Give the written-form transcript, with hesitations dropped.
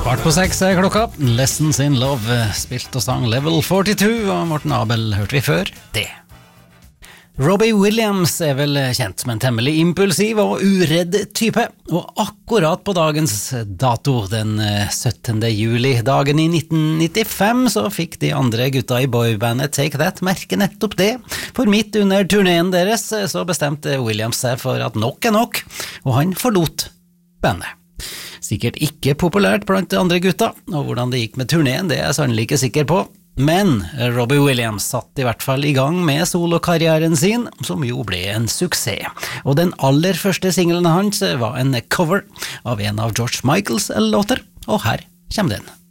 5:15 er klokka. Lessons in Love, spilt og sang Level 42, og Morten Abel hørte vi før det. Robbie Williams er vel kjent som en temmelig impulsiv og uredd type, og akkurat på dagens dato, den 17. juli, dagen i 1995, så fikk de andre gutta i boybandet Take That merke nettopp det, for midt under turneen deres så bestemte Williams seg for at nok er nok, og han forlot bandet. Sikkert ikke populært blant de andre gutta, og hvordan det gikk med turneen, det er jeg sannelig ikke sikker på. Men Robbie Williams satt i hvert fall i gang med solokarrieren sin, som jo ble en suksess. Og den aller første singelen hans var en cover av en av George Michaels låter, og her kommer den.